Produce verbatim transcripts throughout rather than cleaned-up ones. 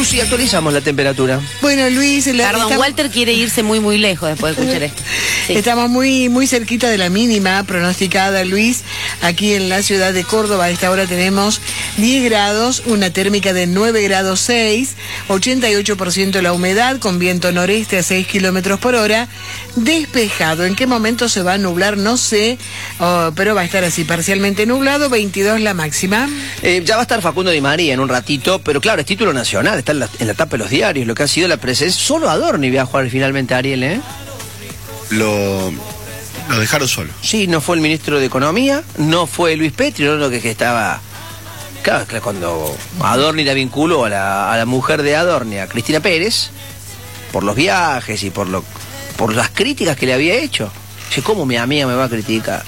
Susi, actualizamos la temperatura. Bueno, Luis... La, Perdón, estamos... Walter quiere irse muy, muy lejos después de escuchar esto. Sí. Estamos muy, muy cerquita de la mínima pronosticada, Luis. Aquí en la ciudad de Córdoba a esta hora tenemos diez grados, una térmica de nueve grados seis, ochenta y ocho por ciento la humedad, con viento noreste a seis kilómetros por hora, despejado. ¿En qué momento se va a nublar? No sé, oh, pero va a estar así parcialmente nublado, veintidós la máxima. Eh, ya va a estar Facundo Di María en un ratito, pero claro, es título nacional, está en la, en la tapa de los diarios, lo que ha sido la presencia. Solo Adorni va a jugar finalmente a Ariel, ¿eh? Lo, lo dejaron solo. Sí, no fue el ministro de Economía, no fue Luis Petri, no lo que, que estaba... Claro, cuando Adorni la vinculó a la, a la mujer de Adorni, a Cristina Pérez, por los viajes y por lo por las críticas que le había hecho. Dice, ¿cómo mi amiga me va a criticar?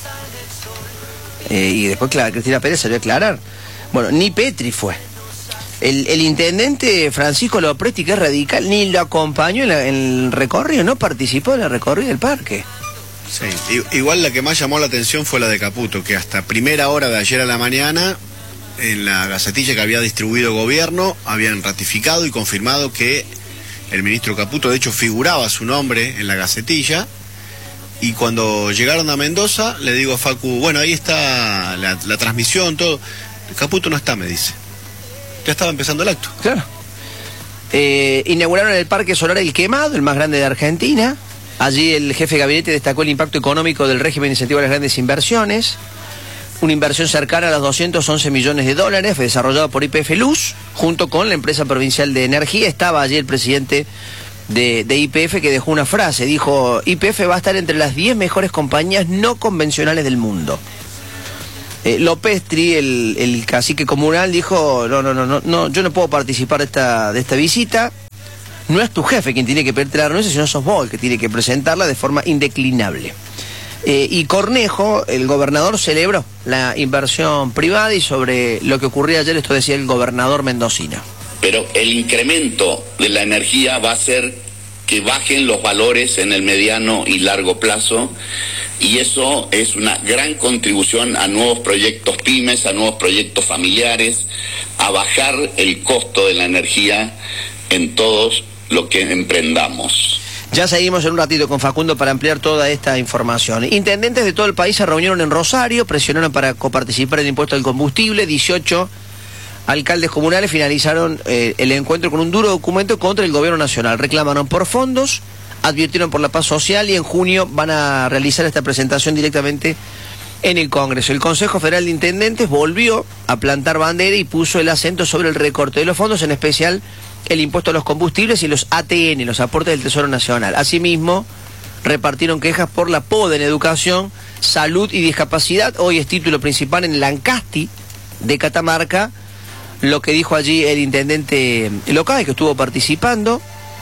Eh, y después, claro, Cristina Pérez salió a aclarar. Bueno, ni Petri fue. El, el intendente Francisco Lopresti, que es radical, ni lo acompañó en, la, en el recorrido, no participó en el recorrido del parque. Sí, igual la que más llamó la atención fue la de Caputo, que hasta primera hora de ayer a la mañana, en la gacetilla que había distribuido el gobierno, habían ratificado y confirmado que el ministro Caputo, de hecho, figuraba su nombre en la gacetilla. Y cuando llegaron a Mendoza, le digo a Facu, bueno, ahí está la, la transmisión, todo. Caputo no está, me dice. Ya estaba empezando el acto. Claro. Eh, inauguraron el Parque Solar El Quemado, el más grande de Argentina. Allí el jefe de gabinete destacó el impacto económico del régimen de incentivo a las grandes inversiones. Una inversión cercana a los doscientos once millones de dólares, fue desarrollado por Y P F Luz, junto con la empresa provincial de energía. Estaba allí el presidente de, de Y P F, que dejó una frase. Dijo, Y P F va a estar entre las diez mejores compañías no convencionales del mundo. Eh, Lopestri, el, el cacique comunal, dijo, no, no, no, no, no, yo no puedo participar de esta, de esta visita. No es tu jefe quien tiene que pedirte la renuncia, sino sos vos el que tiene que presentarla de forma indeclinable. Eh, y Cornejo, el gobernador, celebró la inversión privada, y sobre lo que ocurría ayer, esto decía el gobernador mendocino. Pero el incremento de la energía va a hacer que bajen los valores en el mediano y largo plazo, y eso es una gran contribución a nuevos proyectos pymes, a nuevos proyectos familiares, a bajar el costo de la energía en todos lo que emprendamos. Ya seguimos en un ratito con Facundo para ampliar toda esta información. Intendentes de todo el país se reunieron en Rosario, presionaron para coparticipar en el impuesto al combustible. dieciocho alcaldes comunales finalizaron eh, el encuentro con un duro documento contra el gobierno nacional. Reclamaron por fondos, advirtieron por la paz social, y en junio van a realizar esta presentación directamente en el Congreso. El Consejo Federal de Intendentes volvió a plantar bandera y puso el acento sobre el recorte de los fondos, en especial el impuesto a los combustibles y los A T N, los aportes del Tesoro Nacional. Asimismo, repartieron quejas por la poda en educación, salud y discapacidad. Hoy es título principal en Lancasti de Catamarca, lo que dijo allí el intendente local que estuvo participando.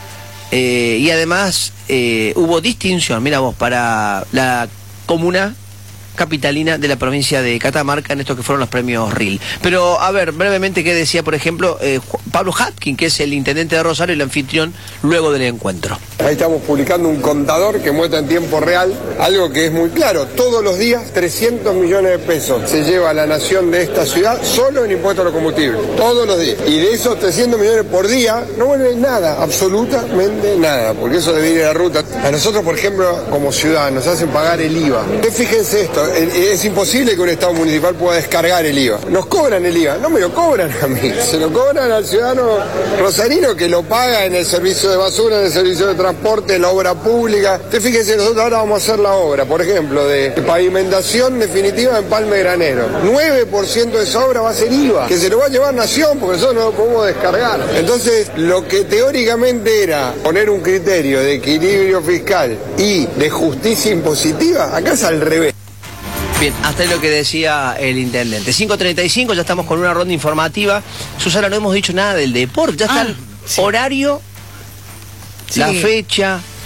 Eh, y además eh, hubo distinción, mira vos, para la comuna capitalina de la provincia de Catamarca en estos que fueron los premios R I L. Pero, a ver, brevemente, ¿qué decía, por ejemplo, eh, Pablo Hatkin, que es el intendente de Rosario y el anfitrión luego del encuentro? Ahí estamos publicando un contador que muestra en tiempo real algo que es muy claro. Todos los días trescientos millones de pesos se lleva a la nación de esta ciudad solo en impuestos a los combustibles. Todos los días. Y de esos trescientos millones por día no vuelve nada, absolutamente nada, porque eso debe ir a la ruta. A nosotros, por ejemplo, como ciudadanos, nos hacen pagar el I V A. Fíjense esto. Es imposible que un Estado municipal pueda descargar el I V A. Nos cobran el I V A, no me lo cobran a mí, se lo cobran al ciudadano rosarino que lo paga en el servicio de basura, en el servicio de transporte, en la obra pública. Entonces fíjense, nosotros ahora vamos a hacer la obra, por ejemplo, de pavimentación definitiva en Palme Granero. nueve por ciento de esa obra va a ser I V A, que se lo va a llevar Nación, porque nosotros no lo podemos descargar. Entonces, lo que teóricamente era poner un criterio de equilibrio fiscal y de justicia impositiva, acá es al revés. Bien, hasta ahí lo que decía el intendente. cinco treinta y cinco, ya estamos con una ronda informativa. Susana, no hemos dicho nada del deporte. Ya está ah, el sí. horario, sí. La fecha,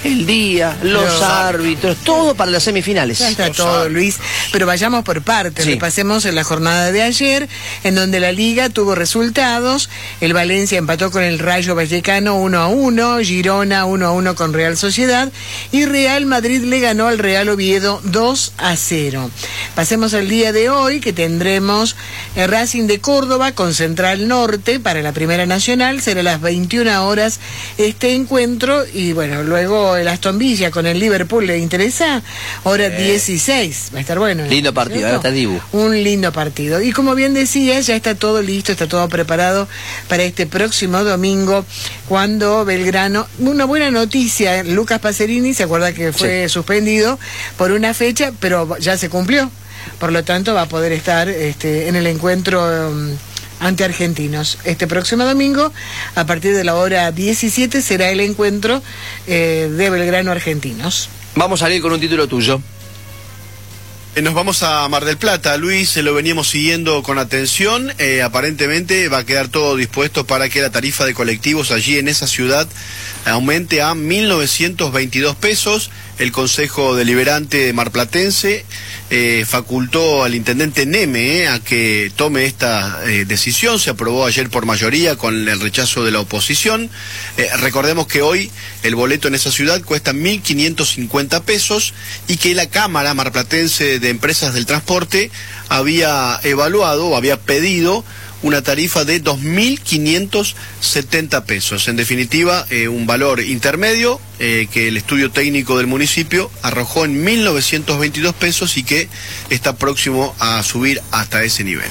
el día, los, los árbitros, todo para las semifinales. Ya está los todo, árbitros. Luis. Pero vayamos por partes. Sí. Repasemos en la jornada de ayer, en donde la Liga tuvo resultados. El Valencia empató con el Rayo Vallecano uno a uno, Girona uno a uno con Real Sociedad y Real Madrid le ganó al Real Oviedo dos a cero. Pasemos al día de hoy, que tendremos el Racing de Córdoba con Central Norte para la Primera Nacional. Será a las veintiuna horas este encuentro. Y bueno, luego el Aston Villa con el Liverpool, ¿le interesa? Hora Eh. dieciséis. Va a estar bueno. Lindo partido, ¿cierto? va a estar dibu. Un lindo partido. Y como bien decía, ya está todo listo, está todo preparado para este próximo domingo, cuando Belgrano, una buena noticia, Lucas Pacerini, se acuerda que fue Sí. suspendido por una fecha, pero ya se cumplió. Por lo tanto, va a poder estar este, en el encuentro um, ante Argentinos. Este próximo domingo, a partir de la hora diecisiete, será el encuentro eh, de Belgrano Argentinos. Vamos a salir con un título tuyo. Eh, Nos vamos a Mar del Plata, Luis, se lo veníamos siguiendo con atención. Eh, aparentemente va a quedar todo dispuesto para que la tarifa de colectivos allí en esa ciudad aumente a mil novecientos veintidós pesos. El Consejo Deliberante marplatense eh, facultó al intendente Neme eh, a que tome esta eh, decisión. Se aprobó ayer por mayoría con el rechazo de la oposición. Eh, recordemos que hoy el boleto en esa ciudad cuesta mil quinientos cincuenta pesos y que la Cámara Marplatense de Empresas del Transporte había evaluado o había pedido una tarifa de dos mil quinientos setenta pesos. En definitiva, eh, un valor intermedio eh, que el estudio técnico del municipio arrojó en mil novecientos veintidós pesos y que está próximo a subir hasta ese nivel.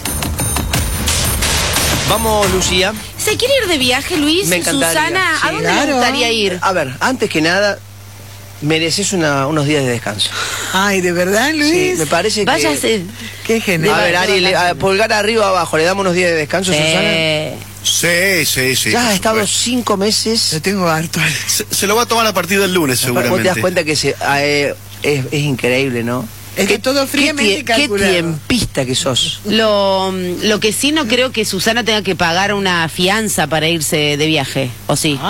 Vamos, Lucía. ¿Se quiere ir de viaje, Luis? Me encantaría, Susana, ¿a sí. dónde le Claro. gustaría ir? A ver, antes que nada, mereces una- unos días de descanso. Ay, ¿de verdad, Luis? Sí, me parece que... Váyase. Qué genial. A ver, Ari, le- a- pulgar arriba abajo, ¿le damos unos días de descanso, Susana? Eh, Sí, sí, sí. Ya por ha estado supuesto. cinco meses. Lo tengo harto. Se, se lo va a tomar a partir del lunes, Vos seguramente. te das cuenta que se, eh, es, es increíble, ¿no? Es que todo fríamente qué, tie- qué calculado. tiempista que sos. lo, lo que sí no creo que Susana tenga que pagar una fianza para irse de viaje, ¿o sí?